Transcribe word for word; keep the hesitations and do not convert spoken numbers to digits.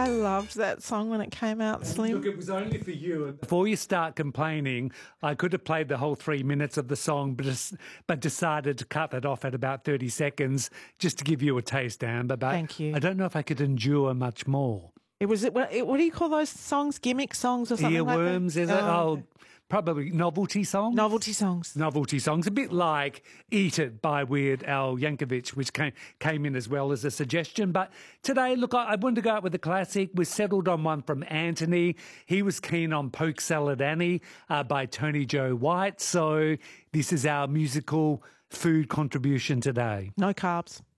I loved that song when it came out, Slim. Look, it was only for you. Before you start complaining, I could have played the whole three minutes of the song, but just, but decided to cut it off at about thirty seconds just to give you a taste, Amber. But Thank you. I don't know if I could endure much more. It was, it, what, what do you call those songs? Gimmick songs or something like that? Earworms, is it? Oh, Oh, probably novelty songs? novelty songs. Novelty songs, a bit like Eat It by Weird Al Yankovic, which came came in as well as a suggestion. But today, look, I, I wanted to go out with a classic. We settled on one from Anthony. He was keen on Poke Salad Annie uh, by Tony Joe White. So this is our musical food contribution today. No carbs.